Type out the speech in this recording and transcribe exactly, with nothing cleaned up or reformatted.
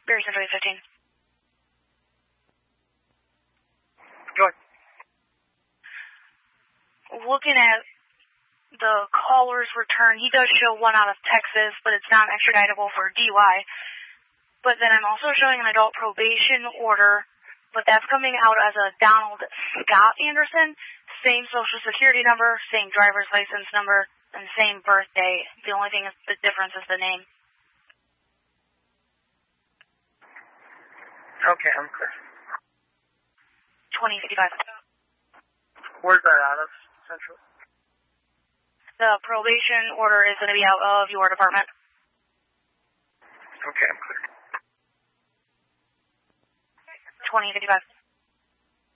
Berry Central eight fifteen. Go ahead. Looking at the caller's return, he does show one out of Texas, but it's not extraditable for D U I. But then I'm also showing an adult probation order, but that's coming out as a Donald Scott Anderson. Same social security number, same driver's license number, and same birthday. The only thing is the difference is the name. Okay, I'm clear. twenty fifty-five. Where's that out of, Central? The probation order is going to be out of your department. Okay, I'm clear. twenty fifty-five.